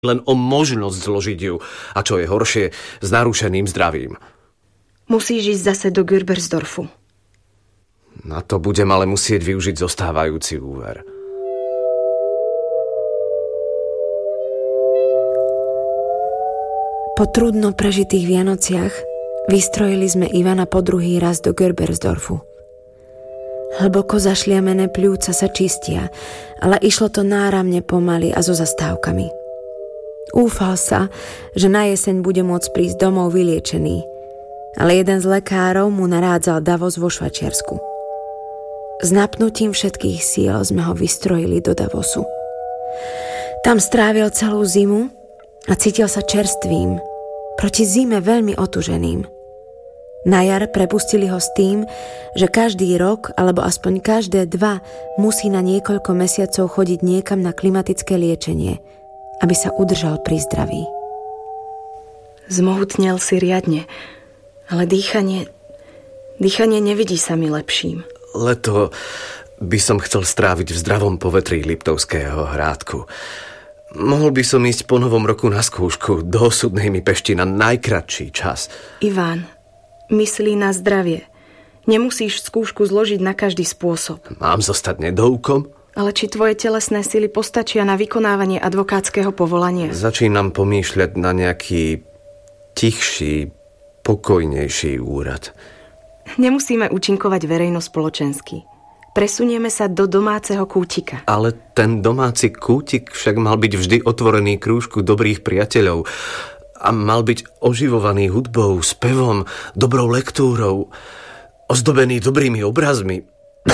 len o možnosť zložiť ju. A čo je horšie, s narušeným zdravím. Musíš ísť zase do Gürbersdorfu. Na to budem ale musieť využiť zostávajúci úver. Po trudno prežitých Vianociach vystrojili sme Ivana po druhý raz do Gürbersdorfu. Hlboko zašliamené pľúca sa čistia, ale išlo to náramne pomaly a so zastávkami. Úfal sa, že na jeseň bude môcť prísť domov vyliečený, ale jeden z lekárov mu narádzal Davos vo Švajčiarsku. S napnutím všetkých síl sme ho vystrojili do Davosu. Tam strávil celú zimu a cítil sa čerstvým, proti zime veľmi otuženým. Na jar prepustili ho s tým, že každý rok, alebo aspoň každé 2, musí na niekoľko mesiacov chodiť niekam na klimatické liečenie, aby sa udržal pri zdraví. Zmohutnel si riadne, ale dýchanie nevidí sa mi lepším. Leto by som chcel stráviť v zdravom povetrí Liptovského Hrádku. Mohol by som ísť po novom roku na skúšku do Osudnej mi Pešti na najkratší čas. Iván, myslí na zdravie. Nemusíš skúšku zložiť na každý spôsob. Mám zostať nedoukom? Ale či tvoje telesné sily postačia na vykonávanie advokátskeho povolania? Začínam pomýšľať na nejaký tichší, pokojnejší úrad. Nemusíme účinkovať verejnospoločensky. Presunieme sa do domáceho kútika. Ale ten domáci kútik však mal byť vždy otvorený krúžku dobrých priateľov a mal byť oživovaný hudbou, spevom, dobrou lektúrou, ozdobený dobrými obrazmi.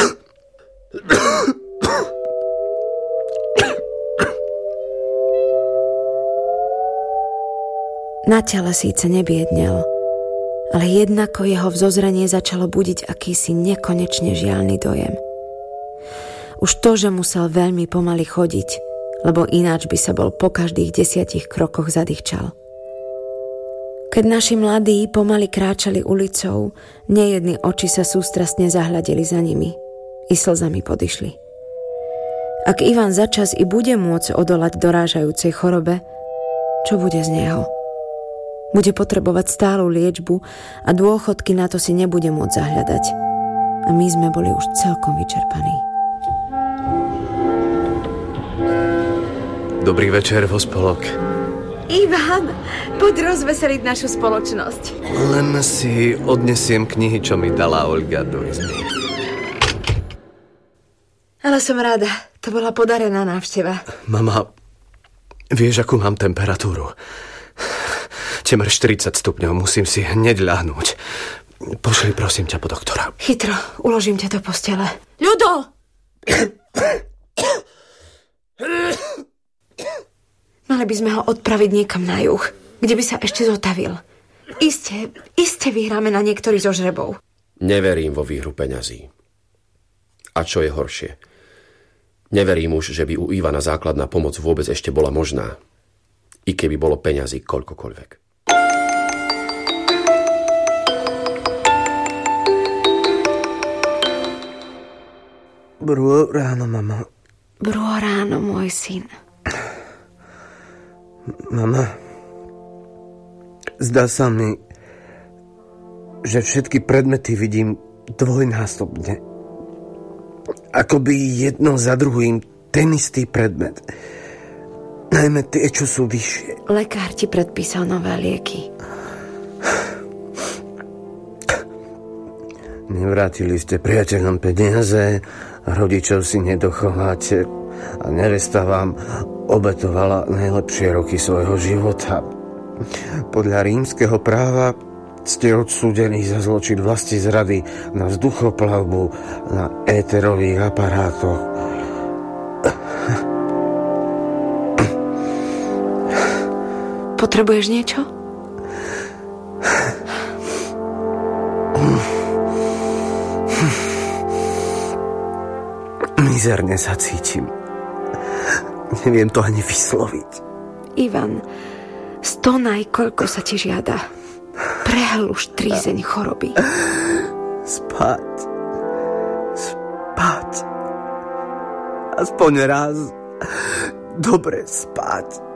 Na tele síce nebiednel, ale jednako jeho vzozrenie začalo budiť akýsi nekonečne žiaľny dojem. Už to, že musel veľmi pomaly chodiť, lebo ináč by sa bol po každých 10 krokoch zadýchčal. Keď naši mladí pomaly kráčali ulicou, nejedny oči sa sústrastne zahľadili za nimi i slzami podišli. Ak Ivan začas i bude môcť odolať dorážajúcej chorobe, čo bude z neho? Bude potrebovať stálu liečbu a dôchodky na to si nebude môcť zahľadať. A my sme boli už celkom vyčerpaní. Dobrý večer, Vospolok. Ivan, poď rozveseliť našu spoločnosť. Len si odnesiem knihy, čo mi dala Olga do izby. Ale som rada, to bola podarená návšteva. Mama, vieš, akú mám temperatúru? Temer 40 stupňov, musím si hneď ľahnúť. Pošli, prosím ťa, po doktora. Chytro, uložím ťa do postele. Ľudo! Mali by sme ho odpraviť niekam na juh, kde by sa ešte zotavil. Iste vyhráme na niektorý zo žrebov. Neverím vo výhru peňazí. A čo je horšie? Neverím už, že by u Ivana základná pomoc vôbec ešte bola možná. I keby bolo peňazí koľkokoľvek. Brúho ráno, mama. Brúho ráno, môj syn. Mama, zdá sa mi, že všetky predmety vidím dvojnásobne. Akoby jedno za druhým ten istý predmet. Najmä tie, čo sú vyššie. Lekár ti predpísal nové lieky. Nevrátili ste priateľom peniaze, rodičov si nedochováte a nevesta vám obetovala najlepšie roky svojho života. Podľa rímskeho práva ste odsúdení za zločin vlastizrady na vzduchoplavbu, na éterových aparátoch. Potrebuješ niečo? Mizerne sa cítim. Neviem to ani vysloviť. Ivan, stonaj, koľko sa ti žiada. Prehluš trízeň choroby. Spať. Aspoň raz. Dobre spať.